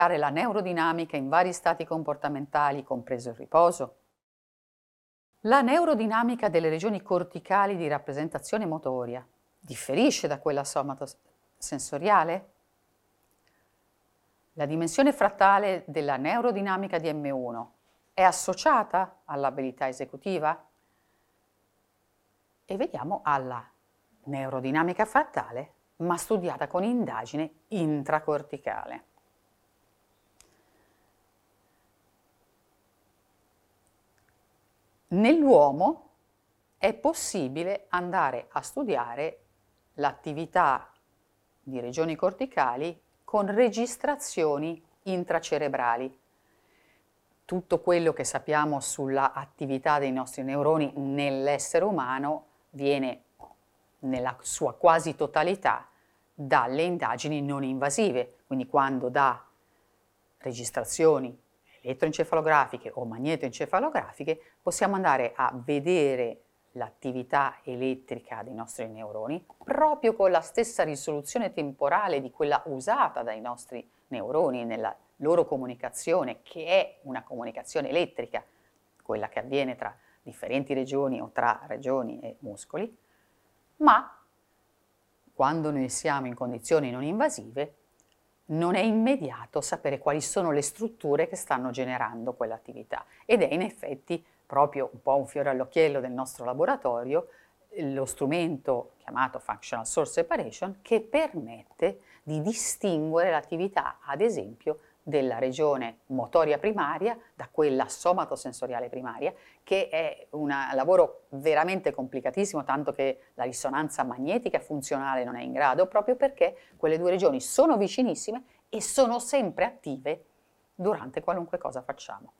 la neurodinamica in vari stati comportamentali, compreso il riposo. La neurodinamica delle regioni corticali di rappresentazione motoria differisce da quella somatosensoriale? La dimensione frattale della neurodinamica di M1 è associata all'abilità esecutiva? E vediamo alla neurodinamica frattale, ma studiata con indagine intracorticale. Nell'uomo è possibile andare a studiare l'attività di regioni corticali con registrazioni intracerebrali. Tutto quello che sappiamo sulla attività dei nostri neuroni nell'essere umano viene nella sua quasi totalità dalle indagini non invasive, quindi quando da registrazioni elettroencefalografiche o magnetoencefalografiche possiamo andare a vedere l'attività elettrica dei nostri neuroni proprio con la stessa risoluzione temporale di quella usata dai nostri neuroni nella loro comunicazione, che è una comunicazione elettrica, quella che avviene tra differenti regioni o tra regioni e muscoli, ma quando noi siamo in condizioni non invasive non è immediato sapere quali sono le strutture che stanno generando quell'attività ed è in effetti proprio un po' un fiore all'occhiello del nostro laboratorio lo strumento chiamato Functional Source Separation che permette di distinguere l'attività, ad esempio, della regione motoria primaria da quella somatosensoriale primaria, che è un lavoro veramente complicatissimo, tanto che la risonanza magnetica funzionale non è in grado, proprio perché quelle due regioni sono vicinissime e sono sempre attive durante qualunque cosa facciamo.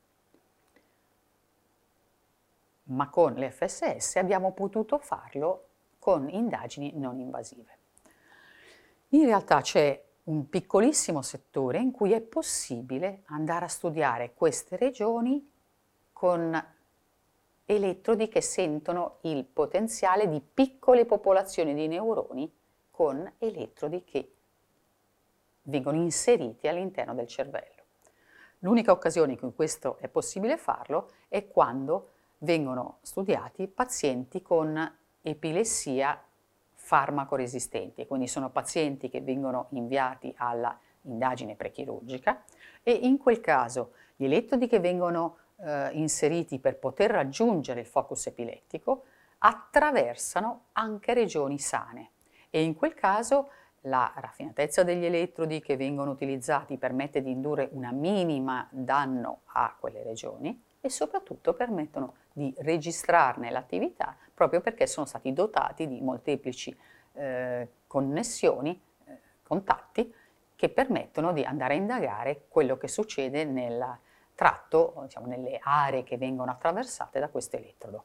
Ma con le FSS abbiamo potuto farlo con indagini non invasive. In realtà c'è un piccolissimo settore in cui è possibile andare a studiare queste regioni con elettrodi che sentono il potenziale di piccole popolazioni di neuroni con elettrodi che vengono inseriti all'interno del cervello. L'unica occasione in cui questo è possibile farlo è quando vengono studiati pazienti con epilessia farmacoresistenti, quindi sono pazienti che vengono inviati alla indagine prechirurgica e in quel caso gli elettrodi che vengono inseriti per poter raggiungere il focus epilettico attraversano anche regioni sane e in quel caso la raffinatezza degli elettrodi che vengono utilizzati permette di indurre una minima danno a quelle regioni e soprattutto permettono di registrarne l'attività proprio perché sono stati dotati di molteplici connessioni, contatti, che permettono di andare a indagare quello che succede nel tratto, diciamo, nelle aree che vengono attraversate da questo elettrodo.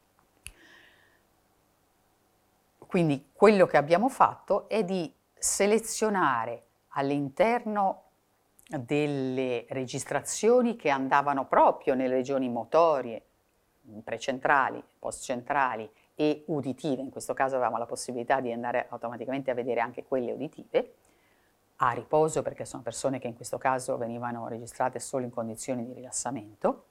Quindi quello che abbiamo fatto è di selezionare all'interno delle registrazioni che andavano proprio nelle regioni motorie, precentrali, postcentrali e uditive, in questo caso avevamo la possibilità di andare automaticamente a vedere anche quelle uditive, a riposo perché sono persone che in questo caso venivano registrate solo in condizioni di rilassamento,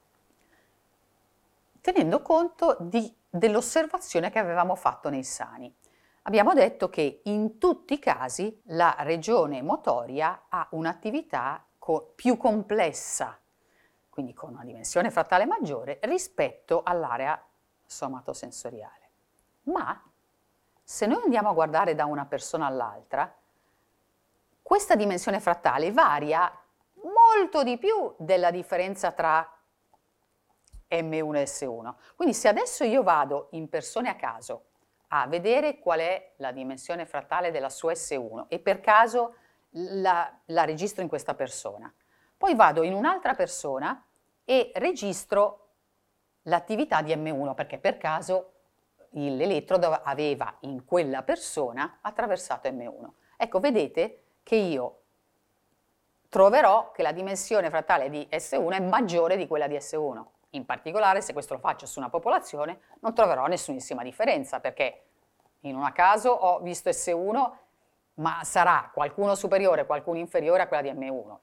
tenendo conto dell'osservazione che avevamo fatto nei sani. Abbiamo detto che in tutti i casi la regione motoria ha un'attività più complessa, quindi con una dimensione frattale maggiore rispetto all'area somatosensoriale. Ma se noi andiamo a guardare da una persona all'altra, questa dimensione frattale varia molto di più della differenza tra M1 e S1. Quindi se adesso io vado in persone a caso a vedere qual è la dimensione frattale della sua S1 e per caso la registro in questa persona, poi vado in un'altra persona e registro l'attività di M1 perché per caso l'elettrodo aveva in quella persona attraversato M1. Ecco, vedete che io troverò che la dimensione frattale di S1 è maggiore di quella di S1. In particolare, se questo lo faccio su una popolazione, non troverò nessunissima differenza, perché in un caso ho visto S1 ma sarà qualcuno superiore, qualcuno inferiore a quella di M1.